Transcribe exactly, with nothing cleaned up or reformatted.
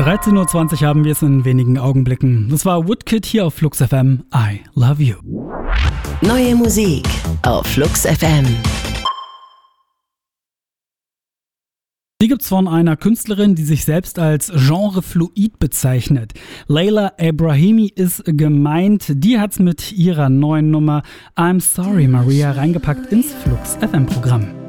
dreizehn Uhr zwanzig haben wir es in wenigen Augenblicken. Das war Woodkid hier auf Flux F M. I love you. Neue Musik auf Flux F M. Die gibt's von einer Künstlerin, die sich selbst als genrefluid bezeichnet. Layla Abrahimi ist gemeint. Die hat's mit ihrer neuen Nummer I'm Sorry Maria reingepackt ins Flux F M Programm.